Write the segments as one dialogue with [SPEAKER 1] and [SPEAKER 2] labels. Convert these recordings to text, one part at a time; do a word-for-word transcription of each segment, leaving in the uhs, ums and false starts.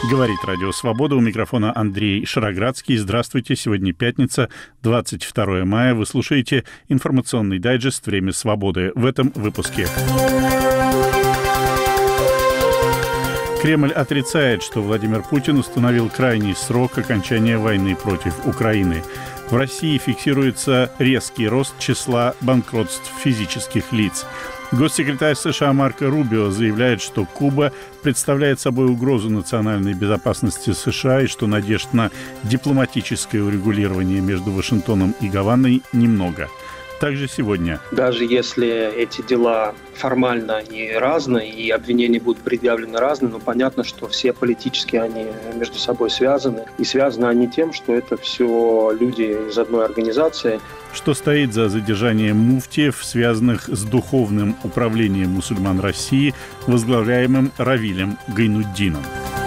[SPEAKER 1] Говорит Радио Свобода. У микрофона Андрей Шароградский. Здравствуйте. Сегодня пятница, двадцать второе мая. Вы слушаете информационный дайджест «Время свободы». В этом выпуске. Кремль отрицает, что Владимир Путин установил крайний срок окончания войны против Украины. В России фиксируется резкий рост числа банкротств физических лиц. Госсекретарь США Марко Рубио заявляет, что Куба представляет собой угрозу национальной безопасности США и что надежд на дипломатическое урегулирование между Вашингтоном и Гаваной немного. Также сегодня.
[SPEAKER 2] Даже если эти дела формально они разные и обвинения будут предъявлены разные, но понятно, что все политически они между собой связаны. И связаны они тем, что это все люди из одной организации.
[SPEAKER 1] Что стоит за задержанием муфтиев, связанных с духовным управлением мусульман России, возглавляемым Равилем Гайнутдином.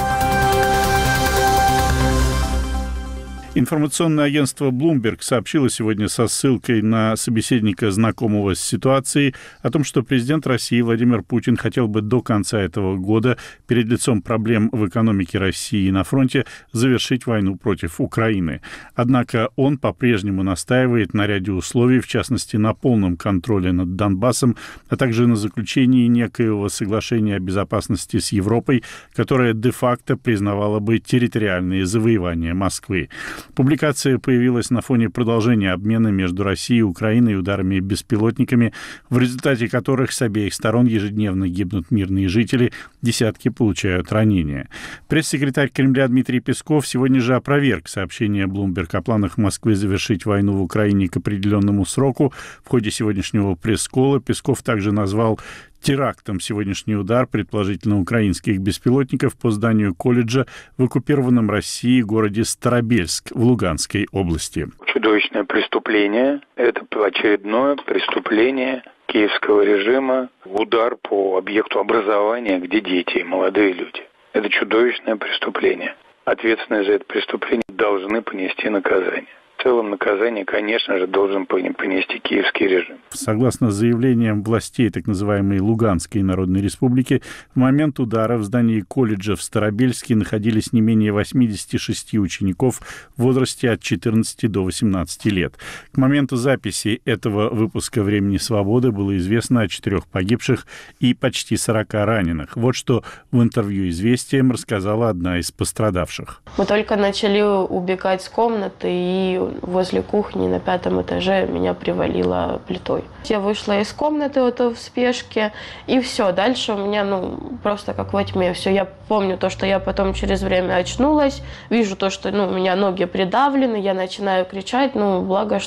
[SPEAKER 1] Информационное агентство Bloomberg сообщило сегодня со ссылкой на собеседника, знакомого с ситуацией, о том, что президент России Владимир Путин хотел бы до конца этого года перед лицом проблем в экономике России и на фронте завершить войну против Украины. Однако он по-прежнему настаивает на ряде условий, в частности, на полном контроле над Донбассом, а также на заключении некоего соглашения о безопасности с Европой, которое де-факто признавало бы территориальные завоевания Москвы. Публикация появилась на фоне продолжения обмена между Россией и Украиной ударами беспилотниками, в результате которых с обеих сторон ежедневно гибнут мирные жители, десятки получают ранения. Пресс-секретарь Кремля Дмитрий Песков сегодня же опроверг сообщение Bloomberg о планах Москвы завершить войну в Украине к определенному сроку. В ходе сегодняшнего пресс-колла Песков также назвал терактом сегодняшний удар, предположительно украинских беспилотников, по зданию колледжа в оккупированном Россией городе Старобельск в Луганской области.
[SPEAKER 3] Чудовищное преступление. Это очередное преступление киевского режима. Удар по объекту образования, где дети и молодые люди. Это чудовищное преступление. Ответственные за это преступление должны понести наказание. В целом наказание, конечно же, должен понести киевский режим.
[SPEAKER 1] Согласно заявлениям властей так называемой Луганской Народной Республики, в момент удара в здании колледжа в Старобельске находились не менее восемьдесят шесть учеников в возрасте от четырнадцати до восемнадцати лет. К моменту записи этого выпуска «Времени свободы» было известно о четырех погибших и почти сорока раненых. Вот что в интервью «Известиям» рассказала одна из пострадавших.
[SPEAKER 4] Мы только начали убегать с комнаты, и возле кухни на пятом этаже меня привалило плитой. Я вышла из комнаты вот в спешке, и все. Дальше у меня, ну, просто как во тьме. Все, я помню то, что я потом через время очнулась, вижу то, что, ну, у меня ноги придавлены, я начинаю кричать, ну, благо,